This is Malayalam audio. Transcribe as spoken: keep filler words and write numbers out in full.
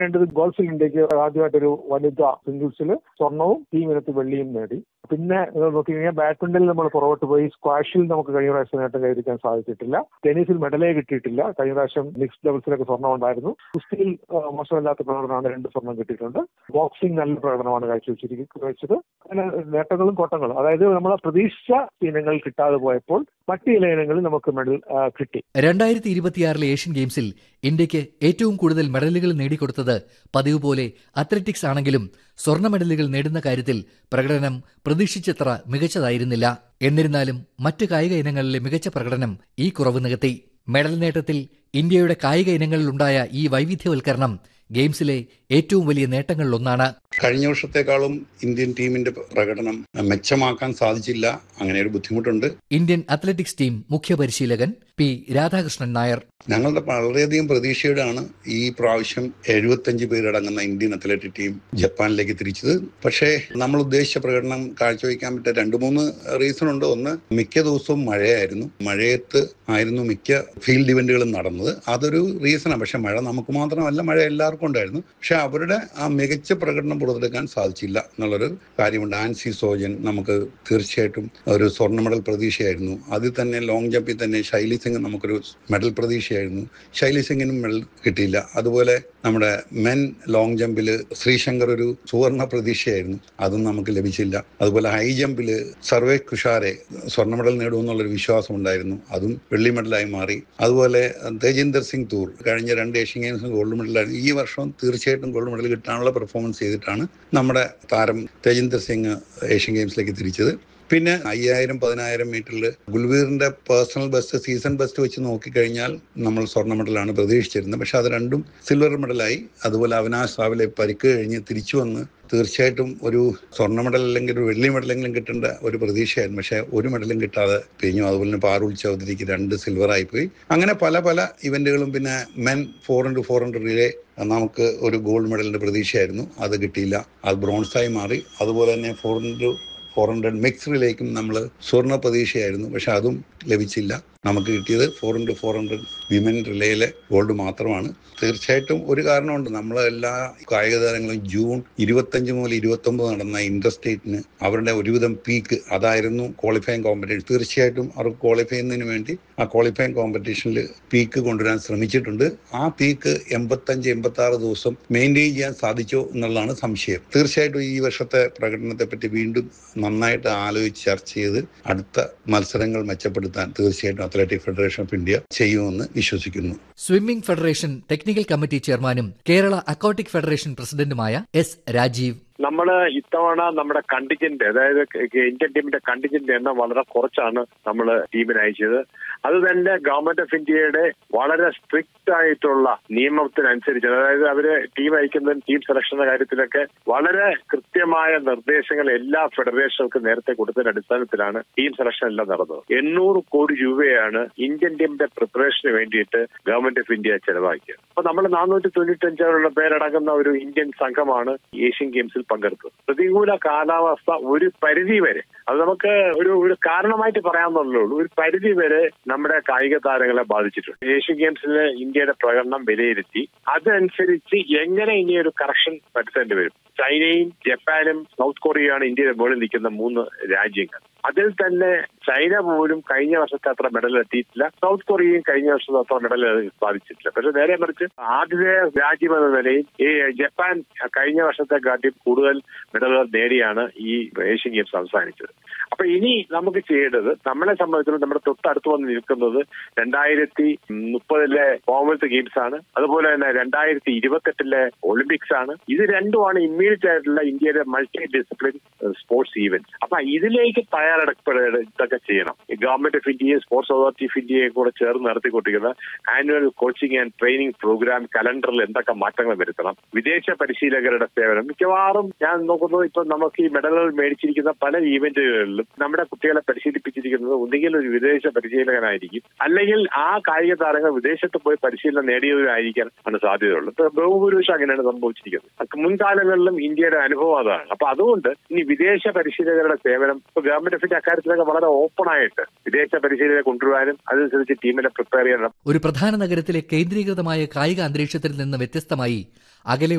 വേണ്ടത് ഗോൾഫിൽ ഇന്ത്യക്ക് ആദ്യമായിട്ടൊരു വനിതാ സിംഗിൾസിൽ സ്വർണവും ടീം ഇനത്തിൽ വെള്ളിയും നേടി. പിന്നെ നോക്കി കഴിഞ്ഞാൽ ബാഡ്മിന്റണിൽ നമ്മൾ പുറകോട്ട് പോയി. സ്ക്വാഷിൽ നമുക്ക് കഴിഞ്ഞ പ്രാവശ്യം നേട്ടം കൈവരിക്കാൻ സാധിച്ചിട്ടില്ല. ടെന്നീസിൽ മെഡലേ കിട്ടിയിട്ടില്ല. കഴിഞ്ഞ പ്രാവശ്യം മിക്സ്ഡ് ഡബിൾസിലൊക്കെ സ്വർണ്ണം ഉണ്ടായിരുന്നു. കുസ്തിയിൽ മോശമില്ലാത്ത പ്രകടനമാണ്, രണ്ട് സ്വർണ്ണം കിട്ടിയിട്ടുണ്ട്. ബോക്സിംഗ് നല്ല പ്രകടനമാണ് കാഴ്ചവെച്ചിരിക്കുന്നത്. അങ്ങനെ നേട്ടങ്ങളും കോട്ടങ്ങളും, അതായത് നമ്മളെ പ്രതീക്ഷിച്ച ഇനങ്ങൾ കിട്ടാതെ പോയപ്പോൾ മറ്റു ചില ഇനങ്ങളിൽ നമുക്ക് മെഡൽ കിട്ടി. രണ്ടായിരത്തി ഇരുപത്തിയാറിലെ ഏഷ്യൻ ഗെയിംസിൽ ഇന്ത്യക്ക് ഏറ്റവും കൂടുതൽ മെഡലുകൾ നേടിക്കൊടുത്തത് പതിവ് പോലെ അത്ലറ്റിക്സ് ആണെങ്കിലും സ്വർണ്ണ മെഡലുകൾ നേടുന്ന കാര്യത്തിൽ പ്രകടനം പ്രതീക്ഷിച്ചത്ര മികച്ചതായിരുന്നില്ല. എന്നിരുന്നാലും മറ്റ് കായിക ഇനങ്ങളിലെ മികച്ച പ്രകടനം ഈ കുറവ് നികത്തി. മെഡൽ നേട്ടത്തിൽ ഇന്ത്യയുടെ കായിക ഇനങ്ങളിലുണ്ടായ ഈ വൈവിധ്യവൽക്കരണം ഗെയിംസിലെ ഏറ്റവും വലിയ നേട്ടങ്ങളിലൊന്നാണ്. കഴിഞ്ഞ വർഷത്തെക്കാളും ഇന്ത്യൻ ടീമിന്റെ പ്രകടനം മെച്ചമാക്കാൻ സാധിച്ചില്ല. അങ്ങനെ ഒരു ബുദ്ധിമുട്ടുണ്ട്. ഇന്ത്യൻ അത്ലറ്റിക്സ് ടീം മുഖ്യ പരിശീലകൻ പി രാധാകൃഷ്ണൻ നായർ: ഞങ്ങളുടെ വളരെയധികം പ്രതീക്ഷയോടാണ് ഈ പ്രാവശ്യം എഴുപത്തഞ്ച് പേരടങ്ങുന്ന ഇന്ത്യൻ അത്ലറ്റിക് ടീം ജപ്പാനിലേക്ക് തിരിച്ചത്. പക്ഷേ നമ്മൾ ഉദ്ദേശിച്ച പ്രകടനം കാഴ്ചവെക്കാൻ പറ്റിയ രണ്ട് മൂന്ന് റീസൺ ഉണ്ട്. ഒന്ന്, മിക്ക ദിവസവും മഴയായിരുന്നു. മഴയത്ത് ആയിരുന്നു മിക്ക ഫീൽഡ് ഇവന്റുകളും നടന്നത്. അതൊരു റീസണാണ്. പക്ഷെ മഴ നമുക്ക് മാത്രമല്ല, മഴ എല്ലാവർക്കും ഉണ്ടായിരുന്നു. പക്ഷെ അവരുടെ ആ മികച്ച പ്രകടനം പുറത്തെടുക്കാൻ സാധിച്ചില്ല എന്നുള്ളൊരു കാര്യമുണ്ട്. ആൻസി സോജൻ നമുക്ക് തീർച്ചയായിട്ടും ഒരു സ്വർണ്ണ മെഡൽ പ്രതീക്ഷയായിരുന്നു. അതിൽ തന്നെ ലോങ് ജമ്പിൽ തന്നെ ശൈലി സിംഗ് നമുക്കൊരു മെഡൽ പ്രതീക്ഷയായിരുന്നു. ശൈലി സിംഗിനും മെഡൽ കിട്ടിയില്ല. അതുപോലെ നമ്മുടെ മെൻ ലോങ് ജമ്പിൽ ശ്രീശങ്കർ ഒരു സുവർണ പ്രതീക്ഷയായിരുന്നു, അതും നമുക്ക് ലഭിച്ചില്ല. അതുപോലെ ഹൈ ജമ്പിൽ സർവേഷ് കുഷാരെ സ്വർണ്ണ മെഡൽ നേടുമെന്നുള്ളൊരു വിശ്വാസം ഉണ്ടായിരുന്നു, അതും വെള്ളി മെഡലായി മാറി. അതുപോലെ തേജിന്ദർ സിംഗ് തൂർ കഴിഞ്ഞ രണ്ട് ഏഷ്യൻ ഗെയിംസിൽ ഗോൾഡ് മെഡലായിരുന്നു. ഈ വർഷം തീർച്ചയായിട്ടും ഗോൾഡ് മെഡൽ കിട്ടാനുള്ള പെർഫോമൻസ് ചെയ്തിട്ടാണ് നമ്മുടെ താരം തേജിന്ദർ സിംഗ് ഏഷ്യൻ ഗെയിംസിലേക്ക് തിരിച്ചത്. പിന്നെ അയ്യായിരം പതിനായിരം മീറ്ററിൽ ഗുൽവീറിന്റെ പേഴ്സണൽ ബെസ്റ്റ്, സീസൺ ബെസ്റ്റ് വെച്ച് നോക്കിക്കഴിഞ്ഞാൽ നമ്മൾ സ്വർണ്ണ മെഡലാണ് പ്രതീക്ഷിച്ചിരുന്നത്. പക്ഷെ അത് രണ്ടും സിൽവർ മെഡലായി. അതുപോലെ അവിനാശ് റാവിലെ പരിക്ക് കഴിഞ്ഞ് തിരിച്ചു വന്ന് തീർച്ചയായിട്ടും ഒരു സ്വർണ്ണ മെഡൽ അല്ലെങ്കിൽ ഒരു വെള്ളി മെഡലെങ്കിലും കിട്ടേണ്ട ഒരു പ്രതീക്ഷയായിരുന്നു. പക്ഷെ ഒരു മെഡലും കിട്ടാതെ പിരിഞ്ഞു. അതുപോലെ തന്നെ പാരുൾ ചൗധരിക്ക് രണ്ട് സിൽവർ ആയിപ്പോയി. അങ്ങനെ പല പല ഇവന്റുകളും. പിന്നെ men four into four hundred relay നമുക്ക് ഒരു ഗോൾഡ് മെഡലിന്റെ പ്രതീക്ഷയായിരുന്നു, അത് കിട്ടിയില്ല, അത് ബ്രോൺസായി മാറി. അതുപോലെ തന്നെ four into four hundred mix റിലേക്കും നമ്മൾ സ്വർണ്ണ പ്രതീക്ഷയായിരുന്നു, പക്ഷെ അതും ലഭിച്ചില്ല. നമുക്ക് കിട്ടിയത് four into four hundred women റിലേയിലെ gold മാത്രമാണ്. തീർച്ചയായിട്ടും ഒരു കാരണമുണ്ട്. നമ്മളെല്ലാ കായിക താരങ്ങളും ജൂൺ ഇരുപത്തഞ്ച് മുതൽ ഇരുപത്തൊമ്പത് നടന്ന ഇന്റർ സ്റ്റേറ്റിന് അവരുടെ ഒരുവിധം പീക്ക് അതായിരുന്നു ക്വാളിഫയിങ് കോമ്പറ്റീഷൻ. തീർച്ചയായിട്ടും അവർക്ക് ക്വാളിഫൈ ചെയ്യുന്നതിന് വേണ്ടി ആ ക്വാളിഫയിങ് കോമ്പറ്റീഷനിൽ പീക്ക് കൊണ്ടുവരാൻ ശ്രമിച്ചിട്ടുണ്ട്. ആ പീക്ക് എൺപത്തഞ്ച് എൺപത്തി ആറ് ദിവസം മെയിൻറ്റെയിൻ ചെയ്യാൻ സാധിച്ചോ എന്നുള്ളതാണ് സംശയം. തീർച്ചയായിട്ടും ഈ വർഷത്തെ പ്രകടനത്തെ പറ്റി വീണ്ടും നന്നായിട്ട് ആലോചിച്ച് ചർച്ച ചെയ്ത് അടുത്ത മത്സരങ്ങൾ മെച്ചപ്പെടുത്താൻ തീർച്ചയായിട്ടും അത്ലറ്റിക് ഫെഡറേഷൻ ഓഫ് ഇന്ത്യ ചെയ്യുമെന്ന് വിശ്വസിക്കുന്നു. സ്വിമ്മിംഗ് ഫെഡറേഷൻ ടെക്നിക്കൽ കമ്മിറ്റി ചെയർമാനും കേരള അക്വാട്ടിക് ഫെഡറേഷൻ പ്രസിഡന്റുമായ എസ് രാജീവ്: നമ്മള് ഇത്തവണ നമ്മുടെ കണ്ടിജന്റ്, അതായത് ഇന്ത്യൻ ടീമിന്റെ കണ്ടിജന്റ് എണ്ണം വളരെ കുറച്ചാണ് നമ്മൾ ടീമിന് അയച്ചത്. അത് തന്നെ ഗവൺമെന്റ് ഓഫ് ഇന്ത്യയുടെ വളരെ സ്ട്രിക്റ്റ് ആയിട്ടുള്ള നിയമത്തിനനുസരിച്ച്, അതായത് അവര് ടീം അയക്കുന്നതും ടീം സെലക്ഷന്റെ കാര്യത്തിലൊക്കെ വളരെ കൃത്യമായ നിർദ്ദേശങ്ങൾ എല്ലാ ഫെഡറേഷനുകൾക്കും നേരത്തെ കൊടുത്തതിന്റെ അടിസ്ഥാനത്തിലാണ് ടീം സെലക്ഷൻ എല്ലാം നടന്നത്. എണ്ണൂറ് കോടി രൂപയാണ് ഇന്ത്യൻ ടീമിന്റെ പ്രിപ്പറേഷന് വേണ്ടിയിട്ട് ഗവൺമെന്റ് ഓഫ് ഇന്ത്യ ചെലവാക്കിയത്. അപ്പൊ നമ്മൾ നാനൂറ്റി തൊണ്ണൂറ്റി അഞ്ചോളം പേരടങ്ങുന്ന ഒരു ഇന്ത്യൻ സംഘമാണ് ഏഷ്യൻ ഗെയിംസിൽ പങ്കെടുത്തത്. പ്രതികൂല കാലാവസ്ഥ ഒരു പരിധി വരെ, അത് നമുക്ക് ഒരു ഒരു കാരണമായിട്ട് പറയാമെന്നുള്ളൂ, ഒരു പരിധി വരെ നമ്മുടെ കായിക താരങ്ങളെ ബാധിച്ചിട്ടുണ്ട്. ഏഷ്യൻ ഗെയിംസിൽ ഇന്ത്യയുടെ പ്രകടനം വിലയിരുത്തി അതനുസരിച്ച് എങ്ങനെ ഇനി ഒരു കറക്ഷൻ വരുത്തേണ്ടി വരും. ചൈനയും ജപ്പാനും സൗത്ത് കൊറിയയാണ് ഇന്ത്യയുടെ മുകളിൽ നിൽക്കുന്ന മൂന്ന് രാജ്യങ്ങൾ. അതിൽ തന്നെ ചൈന പോലും കഴിഞ്ഞ വർഷത്തെ അത്ര മെഡൽ എത്തിയിട്ടില്ല. സൗത്ത് കൊറിയയും കഴിഞ്ഞ വർഷത്തെ അത്ര മെഡൽ സാധിച്ചിട്ടില്ല. പക്ഷെ നേരെ മറിച്ച് ആദ്യത്തെ രാജ്യം എന്ന നിലയിൽ ഈ ജപ്പാൻ കഴിഞ്ഞ വർഷത്തെ കാട്ടി കൂടുതൽ മെഡലുകൾ നേടിയാണ് ഈ ഏഷ്യൻ ഗെയിംസ് അവസാനിച്ചത്. അപ്പൊ ഇനി നമുക്ക് ചെയ്യേണ്ടത്, നമ്മളെ സംബന്ധിച്ചിടത്തോളം നമ്മുടെ തൊട്ടടുത്ത് വന്ന് നിൽക്കുന്നത് രണ്ടായിരത്തി മുപ്പതിലെ കോമൺവെൽത്ത് ഗെയിംസ് ആണ്. അതുപോലെ തന്നെ രണ്ടായിരത്തി ഇരുപത്തെട്ടിലെ ഒളിമ്പിക്സ് ആണ്. ഇത് രണ്ടുമാണ് ഇമ്മീഡിയറ്റ് ആയിട്ടുള്ള ഇന്ത്യയിലെ മൾട്ടി ഡിസിപ്ലിൻ സ്പോർട്സ് ഈവന്റ്സ്. അപ്പൊ ഇതിലേക്ക് തയ്യാറെടുപ്പുകൾ ഇതൊക്കെ ചെയ്യണം. ഗവൺമെന്റ് ഓഫ് ഇന്ത്യയും സ്പോർട്സ് അതോറിറ്റി ഓഫ് ഇന്ത്യയും കൂടെ ചേർന്ന് നടത്തിക്കൊണ്ടിരിക്കുന്ന annual coaching and training programme കലണ്ടറിൽ എന്തൊക്കെ മാറ്റങ്ങൾ വരുത്തണം. വിദേശ പരിശീലകരുടെ സേവനം മിക്കവാറും ഞാൻ നോക്കുന്നത് ഇപ്പൊ നമുക്ക് ഈ മെഡലുകൾ മേടിച്ചിരിക്കുന്ന പല ഈവന്റുകളിലും നമ്മുടെ കുട്ടികളെ പരിശീലിപ്പിച്ചിരിക്കുന്നത് ഒന്നുകിൽ ഒരു വിദേശ പരിശീലകനായിരിക്കും, അല്ലെങ്കിൽ ആ കായിക താരങ്ങൾ വിദേശത്ത് പോയി പരിശീലനം നേടിയവരായിരിക്കാൻ ആണ് സാധ്യതയുള്ളത്. ഇപ്പൊ ബഹുഭൂരിപക്ഷം അങ്ങനെയാണ് സംഭവിച്ചിരിക്കുന്നത്. മുൻകാലങ്ങളിലും ഇന്ത്യയുടെ അനുഭവം അതാണ്. അപ്പൊ അതുകൊണ്ട് ഇനി വിദേശ പരിശീലകരുടെ സേവനം, ഇപ്പൊ ഗവൺമെന്റ് ഓഫ് ഇന്ത്യ അക്കാര്യത്തിലൊക്കെ വളരെ ഓപ്പൺ ആയിട്ട് വിദേശ പരിശീലകരെ കൊണ്ടുവരാനും അതനുസരിച്ച് ടീമിനെ പ്രിപ്പയർ ചെയ്യാനും. ഒരു പ്രധാന നഗരത്തിലെ കേന്ദ്രീകൃതമായ കായിക അന്തരീക്ഷത്തിൽ നിന്ന് വ്യത്യസ്തമായി അകലെ